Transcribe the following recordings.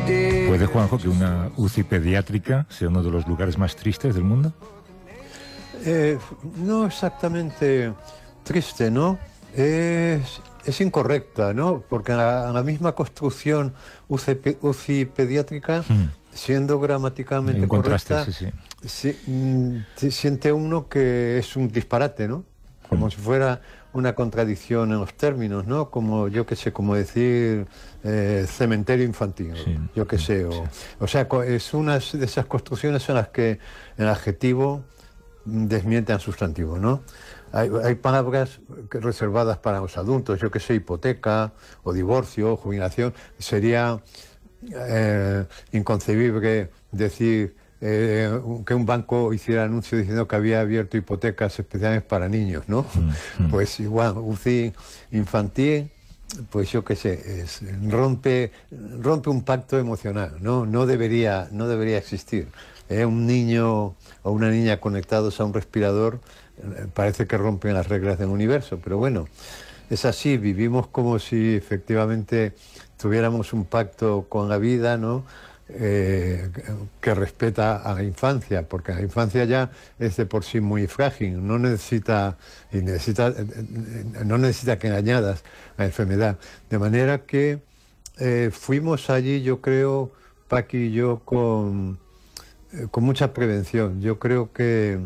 ¿Puede, Juanjo, que una UCI pediátrica sea uno de los lugares más tristes del mundo? No exactamente triste, ¿no? Es incorrecta, ¿no? Porque en la misma construcción UCI pediátrica, siendo gramaticalmente correcta, siente uno que es un disparate, ¿no? Como si fuera una contradicción en los términos, ¿no? Como, yo qué sé, como decir cementerio infantil, yo qué sé. O sea, es una de esas construcciones en las que el adjetivo desmiente al sustantivo, ¿no? Hay palabras reservadas para los adultos, yo que sé, hipoteca o divorcio, jubilación. Sería inconcebible decir que un banco hiciera anuncio diciendo que había abierto hipotecas especiales para niños, ¿no? Pues igual, UCI infantil, pues yo qué sé, rompe un pacto emocional, ¿no? No debería existir. Un niño o una niña conectados a un respirador parece que rompen las reglas del universo, pero bueno, es así, vivimos como si efectivamente tuviéramos un pacto con la vida, ¿no? Que respeta a la infancia, porque la infancia ya es de por sí muy frágil, no necesita que le añadas la enfermedad. De manera que fuimos allí, yo creo, Paqui y yo, con mucha prevención. Yo creo que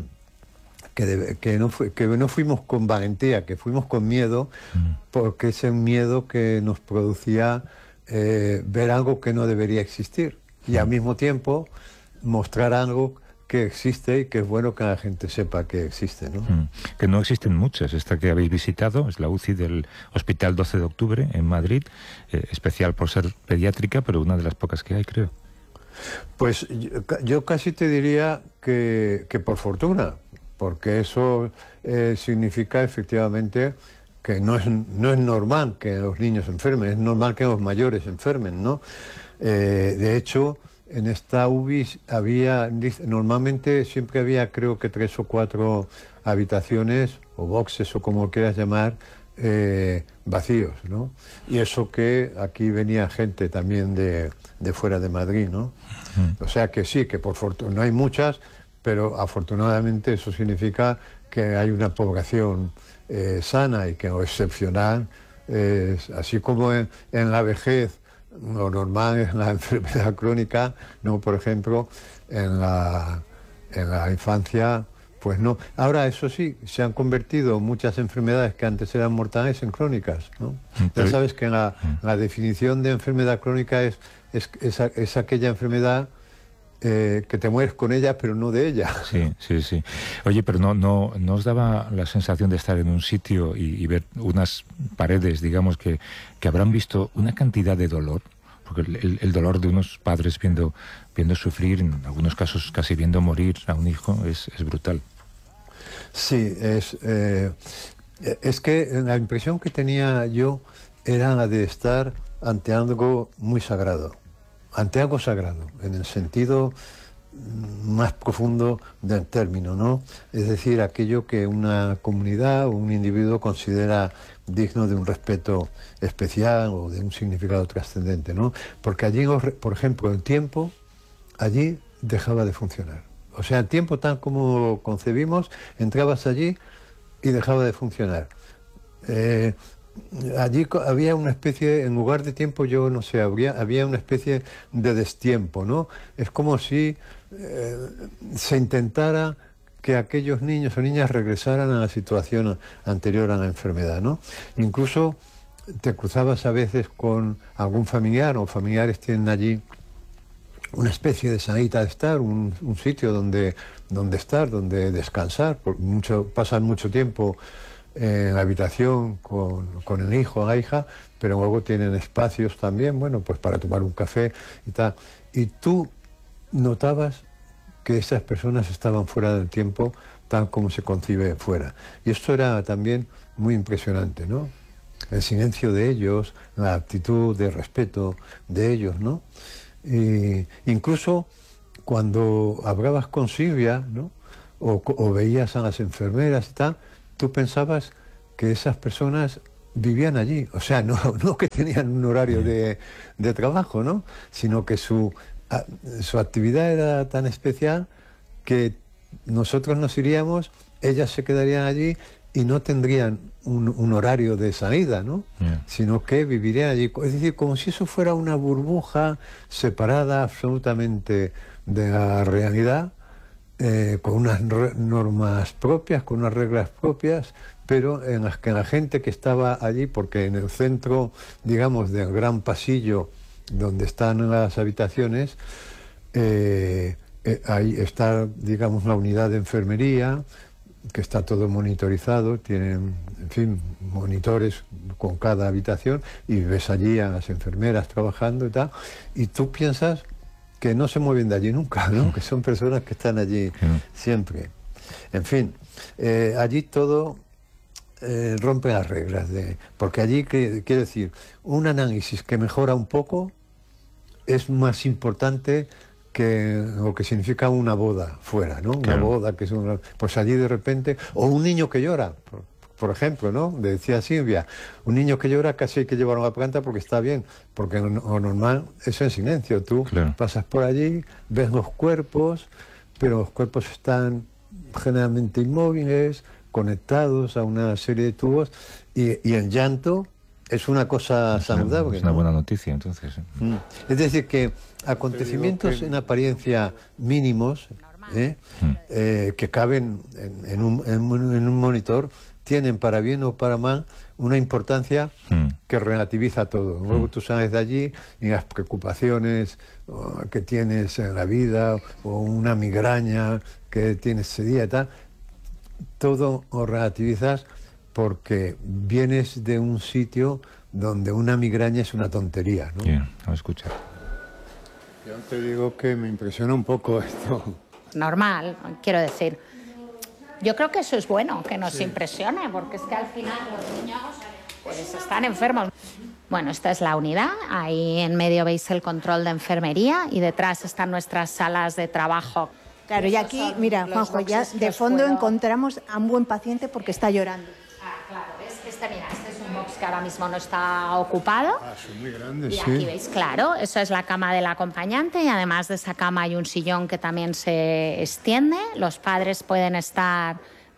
no fuimos con valentía, que fuimos con miedo, porque es el miedo que nos producía ver algo que no debería existir y al mismo tiempo mostrar algo que existe y que es bueno que la gente sepa que existe, ¿no? Que no existen muchas. Esta que habéis visitado es la UCI del Hospital 12 de Octubre en Madrid, especial por ser pediátrica, pero una de las pocas que hay, creo. Pues yo casi te diría que por fortuna, porque eso significa efectivamente que no es normal que los niños enfermen, es normal que los mayores enfermen, ¿no? De hecho, en esta UBI normalmente siempre había, creo que 3 o 4 habitaciones o boxes o como quieras llamar, vacíos, ¿no? Y eso que aquí venía gente también de fuera de Madrid, ¿no? O sea que sí, que por fortuna no hay muchas, pero afortunadamente eso significa que hay una población sana y que lo excepcional es, así como en la vejez lo normal es la enfermedad crónica, no, por ejemplo, en la infancia, pues no. Ahora, eso sí, se han convertido muchas enfermedades que antes eran mortales en crónicas, ¿no? Ya sabes que la definición de enfermedad crónica es aquella enfermedad que te mueres con ella, pero no de ella. Sí. Oye, pero no os daba la sensación de estar en un sitio y ver unas paredes, digamos, que habrán visto una cantidad de dolor, porque el dolor de unos padres viendo sufrir, en algunos casos casi viendo morir a un hijo, es brutal. Sí, es que la impresión que tenía yo era la de estar ante algo muy sagrado. Ante algo sagrado, en el sentido más profundo del término, ¿no? Es decir, aquello que una comunidad o un individuo considera digno de un respeto especial o de un significado trascendente, ¿no? Porque allí, por ejemplo, el tiempo, allí dejaba de funcionar. O sea, el tiempo tal como concebimos, entrabas allí y dejaba de funcionar. Allí había una especie, en lugar de tiempo, yo no sé, había una especie de destiempo, ¿no? Es como si se intentara que aquellos niños o niñas regresaran a la situación anterior a la enfermedad, ¿no? Incluso te cruzabas a veces con algún familiar, o familiares tienen allí una especie de salita de estar, un sitio donde estar, donde descansar, pasan mucho tiempo en la habitación con el hijo o la hija, pero luego tienen espacios también, bueno, pues para tomar un café y tal. Y tú notabas que esas personas estaban fuera del tiempo tal como se concibe fuera. Y esto era también muy impresionante, ¿no? El silencio de ellos, la actitud de respeto de ellos, ¿no? Y incluso cuando hablabas con Silvia, ¿no? O veías a las enfermeras y tal, tú pensabas que esas personas vivían allí. O sea, no que tenían un horario de trabajo, ¿no? Sino que su actividad era tan especial que nosotros nos iríamos, ellas se quedarían allí y no tendrían un horario de salida, ¿no? Sino que vivirían allí. Es decir, como si eso fuera una burbuja separada absolutamente de la realidad, con unas normas propias, con unas reglas propias, pero en las que la gente que estaba allí, porque en el centro, digamos, del gran pasillo donde están las habitaciones, ahí está, digamos, la unidad de enfermería, que está todo monitorizado, tienen, en fin, monitores con cada habitación, y ves allí a las enfermeras trabajando y tal, y tú piensas que no se mueven de allí nunca, ¿no? Que son personas que están allí siempre. En fin, allí todo rompe las reglas, porque allí, quiero decir, un análisis que mejora un poco es más importante que lo que significa una boda fuera, ¿no? Una boda que es pues allí de repente, o un niño que llora, por ejemplo, ¿no? Decía Silvia, un niño que llora casi hay que llevarlo a la planta porque está bien, porque lo normal es en silencio. Tú pasas por allí, ves los cuerpos, pero los cuerpos están generalmente inmóviles, conectados a una serie de tubos, y el llanto es una cosa saludable. Es una buena noticia, entonces. Es decir, que acontecimientos en apariencia mínimos, que caben en un monitor, tienen, para bien o para mal, una importancia que relativiza todo. Luego tú sales de allí y las preocupaciones que tienes en la vida, o una migraña que tienes ese día y tal, todo lo relativizas porque vienes de un sitio donde una migraña es una tontería, ¿no? Bien, vamos a escuchar. Yo te digo que me impresiona un poco esto. Normal, quiero decir. Yo creo que eso es bueno, que nos impresione, porque es que al final los niños pues están enfermos. Bueno, esta es la unidad, ahí en medio veis el control de enfermería y detrás están nuestras salas de trabajo. Claro, y aquí, mira, Juanjo, ya de fondo encontramos a un buen paciente porque está llorando. Claro, ¿ves? Este es un box que ahora mismo no está ocupado. Son muy grandes, y aquí veis, claro, eso es la cama del acompañante, y además de esa cama hay un sillón que también se extiende. Los padres pueden estar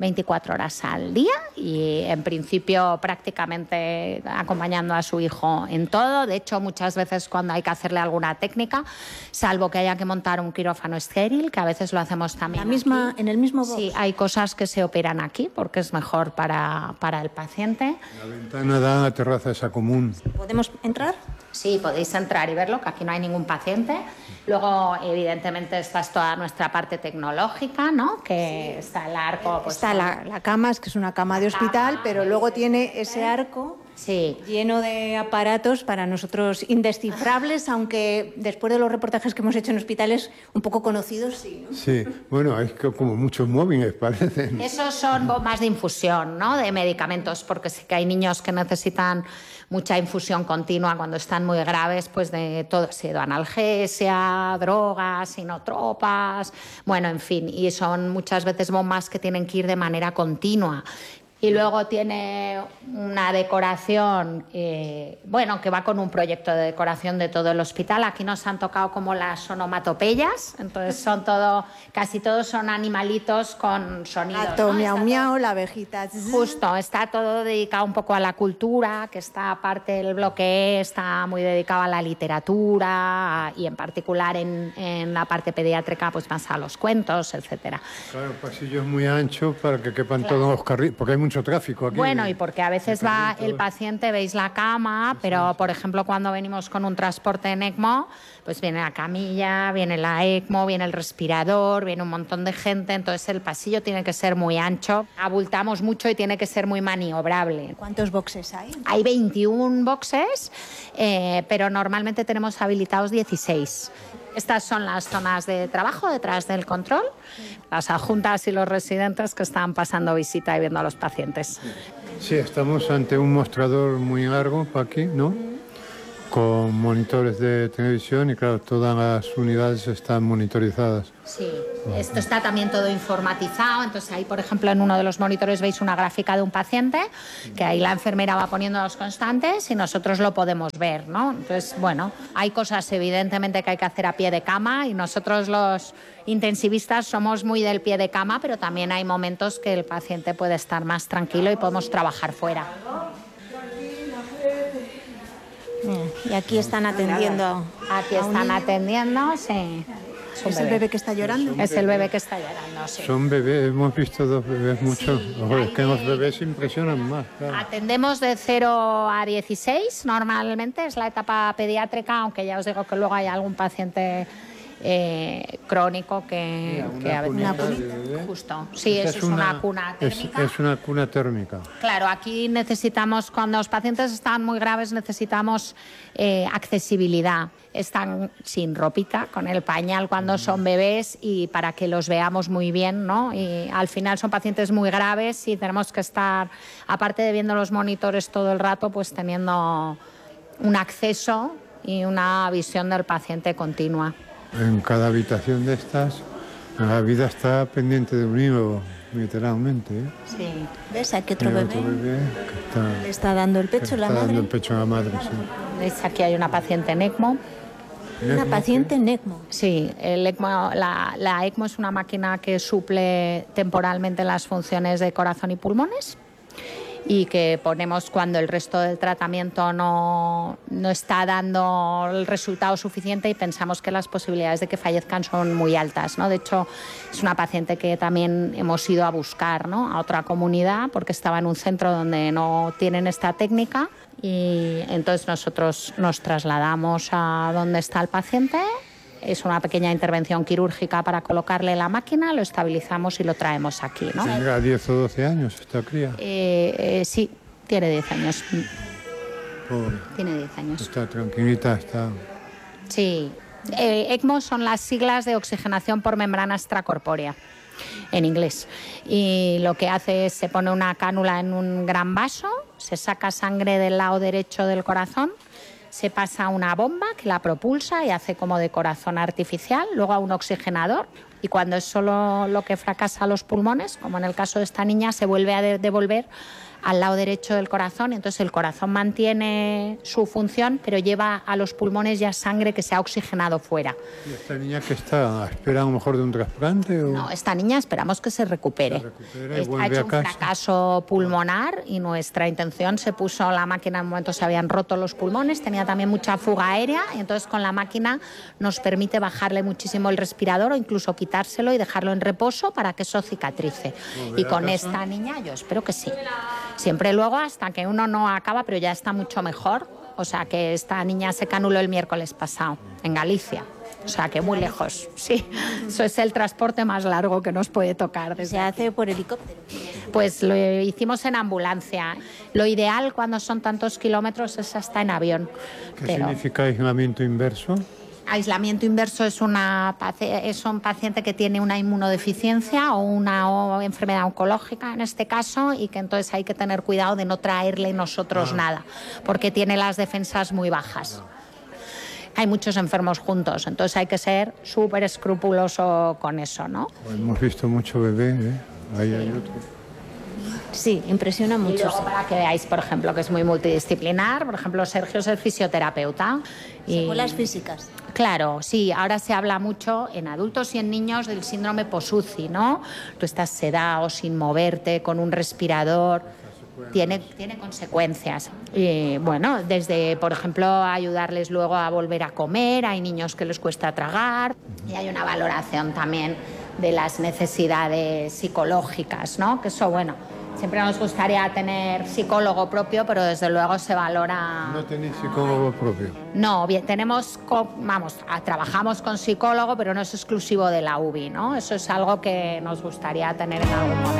24 horas al día y en principio prácticamente acompañando a su hijo en todo. De hecho, muchas veces cuando hay que hacerle alguna técnica, salvo que haya que montar un quirófano estéril, que a veces lo hacemos también en el mismo box. Sí, hay cosas que se operan aquí porque es mejor para el paciente. La ventana da a la terraza esa común. ¿Podemos entrar? Sí, podéis entrar y verlo, que aquí no hay ningún paciente. Luego, evidentemente, esta es toda nuestra parte tecnológica, ¿no? Que está el arco... Pues, está la cama, es que es una cama de hospital, pero luego tiene ese arco lleno de aparatos para nosotros indescifrables, aunque después de los reportajes que hemos hecho en hospitales un poco conocidos, sí, ¿no? Sí, bueno, hay como muchos móviles, parecen. Esos son bombas de infusión, ¿no? De medicamentos, porque sí que hay niños que necesitan mucha infusión continua cuando están muy graves, pues de todo, analgesia, drogas, inotropas, bueno, en fin, y son muchas veces bombas que tienen que ir de manera continua. Y luego tiene una decoración, bueno, que va con un proyecto de decoración de todo el hospital. Aquí nos han tocado como las onomatopeyas, entonces casi todos son animalitos con sonidos. Gato, miau, miau, la abejita. Justo, está todo dedicado un poco a la cultura, que esta parte del bloque está muy dedicado a la literatura y en particular en la parte pediátrica, pues más a los cuentos, etcétera. Claro, el pasillo es muy ancho para que quepan todos los carriles, porque hay mucho tráfico aquí. Bueno, y porque a veces va el paciente, veis la cama, pero por ejemplo cuando venimos con un transporte en ECMO, pues viene la camilla, viene la ECMO, viene el respirador, viene un montón de gente, entonces el pasillo tiene que ser muy ancho, abultamos mucho y tiene que ser muy maniobrable. ¿Cuántos boxes hay? Hay 21 boxes, pero normalmente tenemos habilitados 16. Estas son las zonas de trabajo detrás del control, las adjuntas y los residentes que están pasando visita y viendo a los pacientes. Sí, estamos ante un mostrador muy largo aquí, ¿no? con monitores de televisión y claro, todas las unidades están monitorizadas. Sí, esto está también todo informatizado, entonces ahí, por ejemplo, en uno de los monitores veis una gráfica de un paciente, que ahí la enfermera va poniendo los constantes y nosotros lo podemos ver, ¿no? Entonces, bueno, hay cosas evidentemente que hay que hacer a pie de cama y nosotros los intensivistas somos muy del pie de cama, pero también hay momentos que el paciente puede estar más tranquilo y podemos trabajar fuera. Y aquí están atendiendo. Aquí están atendiendo, sí. ¿Es el bebé que está llorando? Es el bebé que está llorando, sí. Son bebés, hemos visto 2 bebés mucho. Sí, es que los bebés impresionan más. Claro. Atendemos de 0 a 16, normalmente es la etapa pediátrica, aunque ya os digo que luego hay algún paciente crónico que a veces... Justo, sí, eso es una cuna térmica. Es una cuna térmica. Claro, aquí necesitamos, cuando los pacientes están muy graves, necesitamos accesibilidad. Están sin ropita, con el pañal cuando son bebés y para que los veamos muy bien, ¿no? Y al final son pacientes muy graves y tenemos que estar, aparte de viendo los monitores todo el rato, pues teniendo un acceso y una visión del paciente continua. En cada habitación de estas, la vida está pendiente de un hilo, literalmente. Sí. ¿Ves? Aquí otro bebé. Que le está dando el pecho la madre. Está dando el pecho a la madre, sí. ¿Veis? Aquí hay una paciente en ECMO. Una paciente en ECMO. Sí, el ECMO, la ECMO es una máquina que suple temporalmente las funciones de corazón y pulmones y que ponemos cuando el resto del tratamiento no está dando el resultado suficiente y pensamos que las posibilidades de que fallezcan son muy altas, ¿no? De hecho, es una paciente que también hemos ido a buscar, ¿no?, a otra comunidad porque estaba en un centro donde no tienen esta técnica y entonces nosotros nos trasladamos a donde está el paciente. Es una pequeña intervención quirúrgica para colocarle la máquina, lo estabilizamos y lo traemos aquí, ¿no? ¿Tendrá 10 o 12 años esta cría? Sí, tiene 10 años. Pobre. Tiene 10 años. Está tranquilita, está... Sí. ECMO son las siglas de oxigenación por membrana extracorpórea, en inglés. Y lo que hace es, se pone una cánula en un gran vaso, se saca sangre del lado derecho del corazón, se pasa a una bomba que la propulsa y hace como de corazón artificial, luego a un oxigenador y cuando es solo lo que fracasa los pulmones, como en el caso de esta niña, se vuelve a devolver al lado derecho del corazón, entonces el corazón mantiene su función, pero lleva a los pulmones ya sangre que se ha oxigenado fuera. ¿Y esta niña que está? ¿Espera a lo mejor de un trasplante? O... No, esta niña esperamos que se recupere. Ha hecho un fracaso pulmonar y nuestra intención se puso la máquina, en un momento se habían roto los pulmones, tenía también mucha fuga aérea y entonces con la máquina nos permite bajarle muchísimo el respirador o incluso quitárselo y dejarlo en reposo para que eso cicatrice. Y con esta niña yo espero que sí. Siempre luego hasta que uno no acaba, pero ya está mucho mejor. O sea que esta niña se canuló el miércoles pasado en Galicia. O sea que muy lejos, sí. Eso es el transporte más largo que nos puede tocar. ¿Se hace por helicóptero? Pues lo hicimos en ambulancia. Lo ideal cuando son tantos kilómetros es hasta en avión. ¿Qué significa aislamiento inverso? Aislamiento inverso es un paciente que tiene una inmunodeficiencia o una enfermedad oncológica en este caso y que entonces hay que tener cuidado de no traerle nosotros nada porque tiene las defensas muy bajas. Hay muchos enfermos juntos, entonces hay que ser súper escrupuloso con eso, ¿no? Hemos visto mucho bebé, ¿eh? Ahí hay otro. Sí, impresiona mucho. Y luego para que veáis, por ejemplo, que es muy multidisciplinar, por ejemplo, Sergio es el fisioterapeuta. Secuelas físicas. Claro, sí, ahora se habla mucho en adultos y en niños del síndrome post-UCI, ¿no? Tú estás sedado, sin moverte, con un respirador, tiene consecuencias. Y bueno, desde, por ejemplo, ayudarles luego a volver a comer, hay niños que les cuesta tragar y hay una valoración también de las necesidades psicológicas, ¿no? Que eso, bueno, siempre nos gustaría tener psicólogo propio, pero desde luego se valora... ¿No tenéis psicólogo propio? No, bien, trabajamos con psicólogo, pero no es exclusivo de la UBI, ¿no? Eso es algo que nos gustaría tener en algún momento.